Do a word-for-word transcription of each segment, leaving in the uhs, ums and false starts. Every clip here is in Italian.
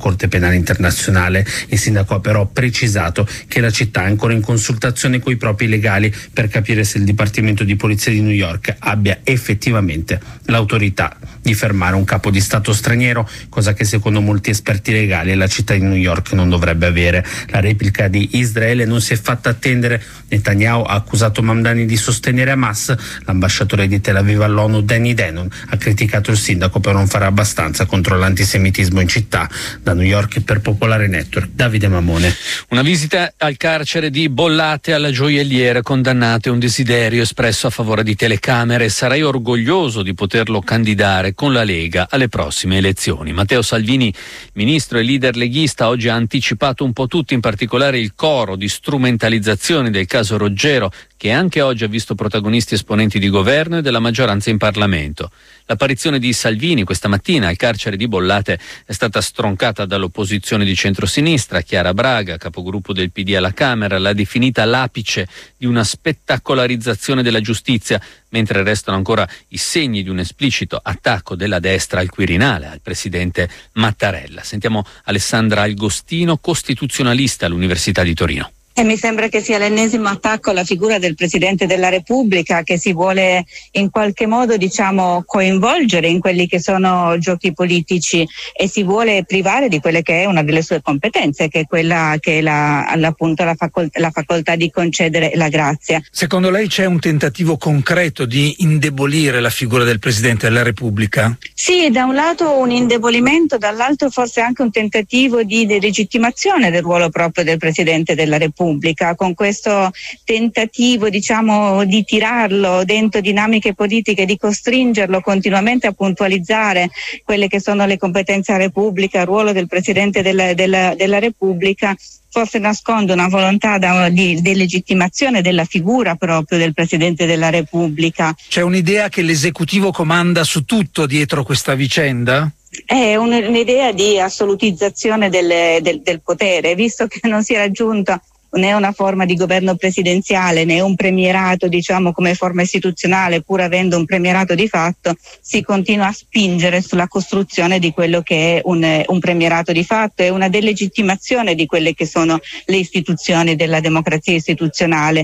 Corte Penale Internazionale. Il sindaco ha però precisato che la città è ancora in consultazione coi propri legali per capire se il Dipartimento di Polizia di New York abbia effettivamente l'autorità di fermare un capo di Stato straniero, cosa che secondo molti esperti legali la città di New York non dovrebbe avere. La replica di Israele non si è fatta attendere. Netanyahu ha accusato Mamdani di sostenere Hamas. L'ambasciatore di Tel Aviv all'ONU, Danny Danon, ha criticato il sindaco per non fare abbastanza contro l'antisemitismo in città. Da New York per Popolare Network, Davide Mamone. Una visita al carcere di Bollate alla gioielliere condannate, un desiderio espresso a favore di telecamere. Sarei orgoglioso di poterlo candidare con la Lega alle prossime elezioni. Matteo Salvini, ministro e leader leghista, oggi ha anticipato un po' tutti, in particolare il coro di strumentalizzazione del caso Roggero, che anche oggi ha visto protagonisti esponenti di governo e della maggioranza in Parlamento. L'apparizione di Salvini questa mattina al carcere di Bollate è stata stroncata dall'opposizione di centrosinistra. Chiara Braga, capogruppo del P D alla Camera, l'ha definita l'apice di una spettacolarizzazione della giustizia, mentre restano ancora i segni di un esplicito attacco della destra al Quirinale, al presidente Mattarella. Sentiamo Alessandra Agostino, costituzionalista all'Università di Torino. E mi sembra che sia l'ennesimo attacco alla figura del Presidente della Repubblica, che si vuole in qualche modo, diciamo, coinvolgere in quelli che sono giochi politici e si vuole privare di quelle che è una delle sue competenze, che è quella che è la, appunto la facoltà, la facoltà di concedere la grazia. Secondo lei c'è un tentativo concreto di indebolire la figura del Presidente della Repubblica? Sì, da un lato un indebolimento, dall'altro forse anche un tentativo di delegittimazione del ruolo proprio del Presidente della Repubblica, con questo tentativo, diciamo, di tirarlo dentro dinamiche politiche, di costringerlo continuamente a puntualizzare quelle che sono le competenze della Repubblica, il ruolo del Presidente della, della, della Repubblica. Forse nasconde una volontà da, di delegittimazione della figura proprio del Presidente della Repubblica. C'è un'idea che l'esecutivo comanda su tutto dietro questa vicenda? È un'idea di assolutizzazione del, del, del potere, visto che non si è raggiunto né una forma di governo presidenziale né un premierato, diciamo, come forma istituzionale, pur avendo un premierato di fatto, si continua a spingere sulla costruzione di quello che è un, un premierato di fatto e una delegittimazione di quelle che sono le istituzioni della democrazia istituzionale.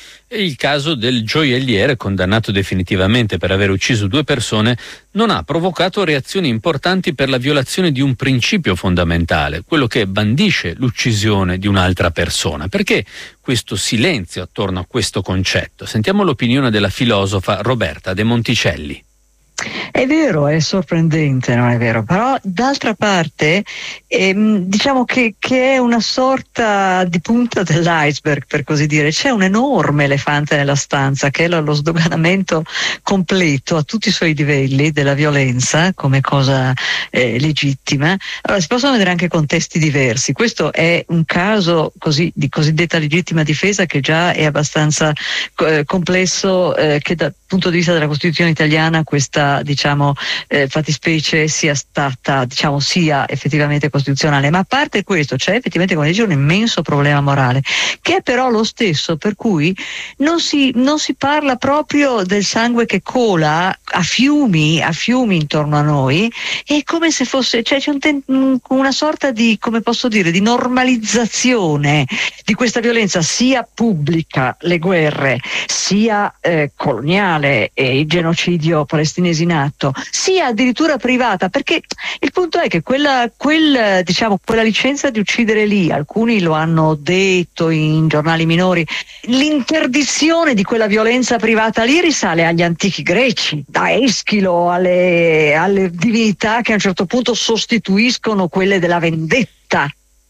E il caso del gioielliere, condannato definitivamente per aver ucciso due persone, non ha provocato reazioni importanti per la violazione di un principio fondamentale, quello che bandisce l'uccisione di un'altra persona. Perché questo silenzio attorno a questo concetto? Sentiamo l'opinione della filosofa Roberta De Monticelli. È vero, è sorprendente, non è vero? Però d'altra parte ehm, diciamo che, che è una sorta di punta dell'iceberg, per così dire. C'è un enorme elefante nella stanza che è lo, lo sdoganamento completo a tutti i suoi livelli della violenza come cosa eh, legittima. Allora si possono vedere anche contesti diversi. Questo è un caso così di cosiddetta legittima difesa che già è abbastanza eh, complesso, eh, che dal punto di vista della Costituzione italiana questa, diciamo, eh, fattispecie sia stata, diciamo, sia effettivamente costituzionale. Ma a parte questo c'è effettivamente, come dice, un immenso problema morale, che è però lo stesso per cui non si, non si parla proprio del sangue che cola a fiumi, a fiumi intorno a noi. È come se fosse, cioè c'è un ten, una sorta di, come posso dire, di normalizzazione di questa violenza, sia pubblica, le guerre, sia eh, coloniale e il genocidio palestinese in atto, sia addirittura privata, perché il punto è che quella, quel, diciamo, quella licenza di uccidere lì, alcuni lo hanno detto in giornali minori, l'interdizione di quella violenza privata lì risale agli antichi greci, da Eschilo alle, alle divinità che a un certo punto sostituiscono quelle della vendetta.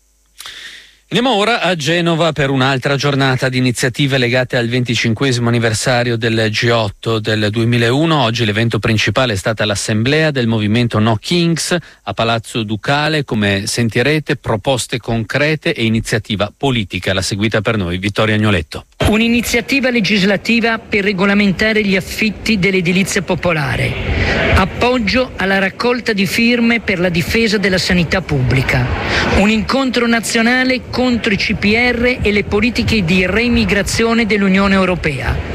Andiamo ora a Genova per un'altra giornata di iniziative legate al venticinquesimo anniversario del G otto del duemilauno. Oggi l'evento principale è stata l'assemblea del movimento No Kings a Palazzo Ducale. Come sentirete, proposte concrete e iniziativa politica. La seguita per noi Vittorio Agnoletto. Un'iniziativa legislativa per regolamentare gli affitti dell'edilizia popolare. Appoggio alla raccolta di firme per la difesa della sanità pubblica. Un incontro nazionale contro i C P R e le politiche di reimmigrazione dell'Unione Europea.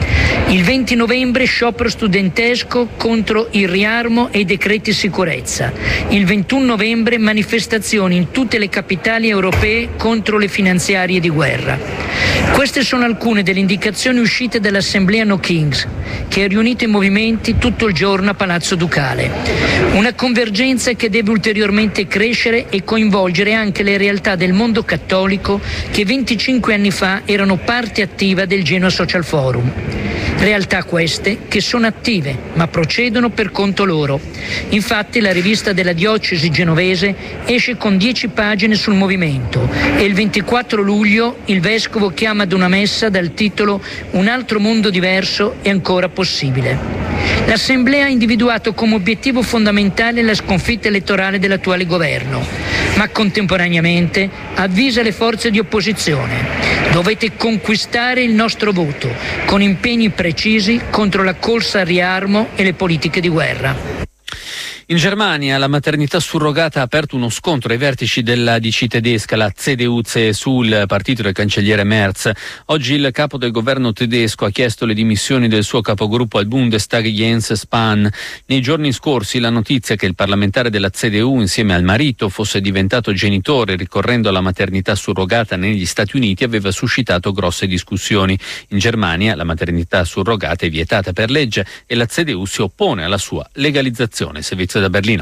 Il venti novembre sciopero studentesco contro il riarmo e i decreti sicurezza. Il ventuno novembre manifestazioni in tutte le capitali europee contro le finanziarie di guerra. Queste sono alcune delle indicazioni uscite dall'Assemblea No Kings, che ha riunito i movimenti tutto il giorno a Palazzo Ducale. Una convergenza che deve ulteriormente crescere e coinvolgere anche le realtà del mondo cattolico che venticinque anni fa erano parte attiva del Genoa Social Forum. Realtà queste che sono attive ma procedono per conto loro. Infatti la rivista della diocesi genovese esce con dieci pagine sul movimento e il ventiquattro luglio il vescovo chiama ad una messa dal titolo Un altro mondo diverso è ancora possibile. L'Assemblea ha individuato come obiettivo fondamentale la sconfitta elettorale dell'attuale governo, ma contemporaneamente avvisa le forze di opposizione. Dovete conquistare il nostro voto con impegni precisi contro la corsa al riarmo e le politiche di guerra. In Germania la maternità surrogata ha aperto uno scontro ai vertici della D C tedesca, la C D U C S U, il partito del cancelliere Merz. Oggi il capo del governo tedesco ha chiesto le dimissioni del suo capogruppo al Bundestag Jens Spahn. Nei giorni scorsi la notizia che il parlamentare della C D U insieme al marito fosse diventato genitore ricorrendo alla maternità surrogata negli Stati Uniti aveva suscitato grosse discussioni. In Germania la maternità surrogata è vietata per legge e la C D U si oppone alla sua legalizzazione. Servizio da Berlino.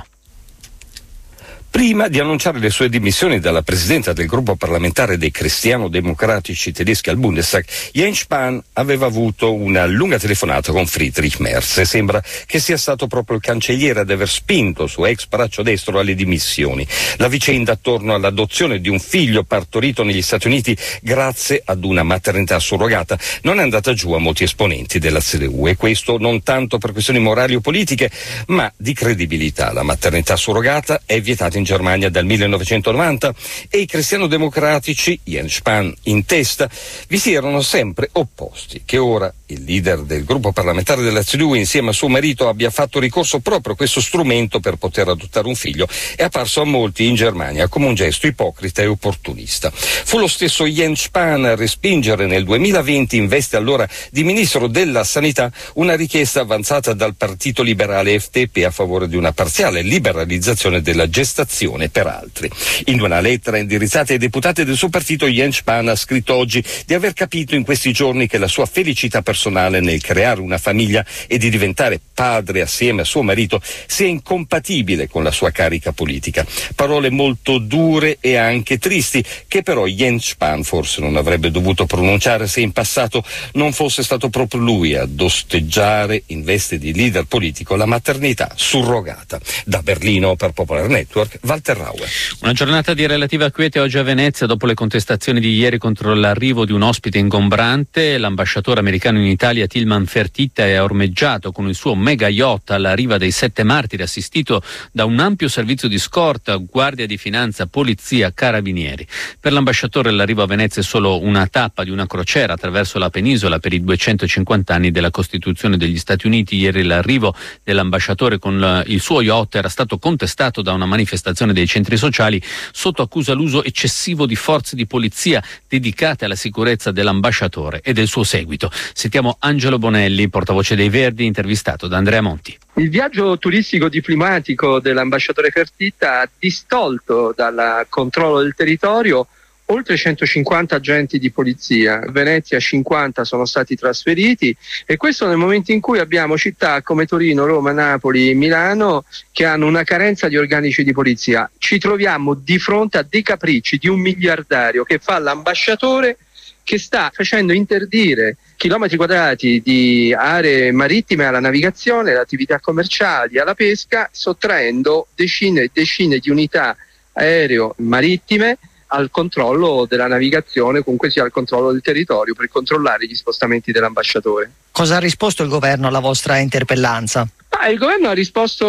Prima di annunciare le sue dimissioni dalla presidenta del gruppo parlamentare dei cristiano-democratici tedeschi al Bundestag, Jens Spahn aveva avuto una lunga telefonata con Friedrich Merz e sembra che sia stato proprio il cancelliere ad aver spinto suo ex braccio destro alle dimissioni. La vicenda attorno all'adozione di un figlio partorito negli Stati Uniti grazie ad una maternità surrogata non è andata giù a molti esponenti della C D U, e questo non tanto per questioni morali o politiche, ma di credibilità. La maternità surrogata è vietata in Germania dal millenovecentonovanta e i cristiano-democratici, Jens Spahn in testa, vi si erano sempre opposti. Che ora il leader del gruppo parlamentare della C D U insieme a suo marito abbia fatto ricorso proprio a questo strumento per poter adottare un figlio è apparso a molti in Germania come un gesto ipocrita e opportunista. Fu lo stesso Jens Spahn a respingere nel duemilaventi, in veste allora di ministro della sanità, una richiesta avanzata dal partito liberale F D P a favore di una parziale liberalizzazione della gestazione per altri. In una lettera indirizzata ai deputati del suo partito, Jens Spahn ha scritto oggi di aver capito in questi giorni che la sua felicità personale nel creare una famiglia e di diventare padre assieme a suo marito sia incompatibile con la sua carica politica. Parole molto dure e anche tristi, che però Jens Spahn forse non avrebbe dovuto pronunciare se in passato non fosse stato proprio lui ad osteggiare in veste di leader politico la maternità surrogata. Da Berlino per Popular Network, Walter Rauer. Una giornata di relativa quiete oggi a Venezia dopo le contestazioni di ieri contro l'arrivo di un ospite ingombrante. L'ambasciatore americano in Italia Tilman Fertitta è ormeggiato con il suo mega yacht alla riva dei Sette Martiri, assistito da un ampio servizio di scorta, guardia di finanza, polizia, carabinieri. Per l'ambasciatore l'arrivo a Venezia è solo una tappa di una crociera attraverso la penisola per i duecentocinquanta anni della Costituzione degli Stati Uniti. Ieri l'arrivo dell'ambasciatore con il suo yacht era stato contestato da una manifestazione dei centri sociali sotto accusa l'uso eccessivo di forze di polizia dedicate alla sicurezza dell'ambasciatore e del suo seguito. Sentiamo Angelo Bonelli, portavoce dei Verdi, intervistato da Andrea Monti. Il viaggio turistico diplomatico dell'ambasciatore Fertitta ha distolto dal controllo del territorio oltre centocinquanta agenti di polizia. A Venezia cinquanta sono stati trasferiti, e questo nel momento in cui abbiamo città come Torino, Roma, Napoli e Milano che hanno una carenza di organici di polizia. Ci troviamo di fronte a dei capricci di un miliardario che fa l'ambasciatore, che sta facendo interdire chilometri quadrati di aree marittime alla navigazione, alle attività commerciali, alla pesca, sottraendo decine e decine di unità aereo marittime al controllo della navigazione, comunque sia al controllo del territorio, per controllare gli spostamenti dell'ambasciatore. Cosa ha risposto il governo alla vostra interpellanza? Ah, il governo ha risposto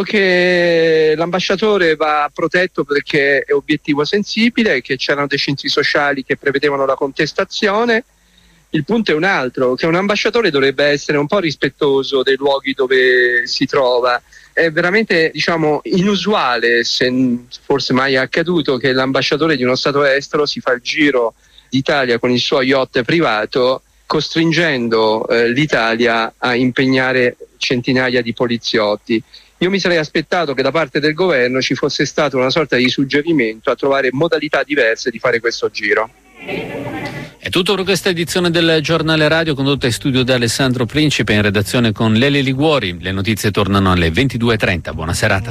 che l'ambasciatore va protetto perché è obiettivo sensibile, che c'erano dei centri sociali che prevedevano la contestazione. Il punto è un altro, che un ambasciatore dovrebbe essere un po' rispettoso dei luoghi dove si trova. È veramente, diciamo, inusuale, se forse mai è accaduto, che l'ambasciatore di uno stato estero si fa il giro d'Italia con il suo yacht privato costringendo eh, l'Italia a impegnare centinaia di poliziotti. Io mi sarei aspettato che da parte del governo ci fosse stato una sorta di suggerimento a trovare modalità diverse di fare questo giro. È tutto per questa edizione del Giornale Radio, condotta in studio da Alessandro Principe, in redazione con Lele Liguori. Le notizie tornano alle ventidue e trenta. Buona serata.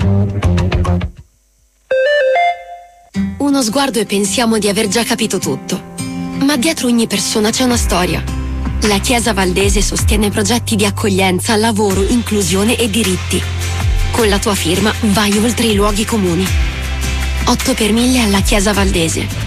Uno sguardo e pensiamo di aver già capito tutto. Ma dietro ogni persona c'è una storia. La Chiesa Valdese sostiene progetti di accoglienza, lavoro, inclusione e diritti. Con la tua firma vai oltre i luoghi comuni. otto per mille alla Chiesa Valdese.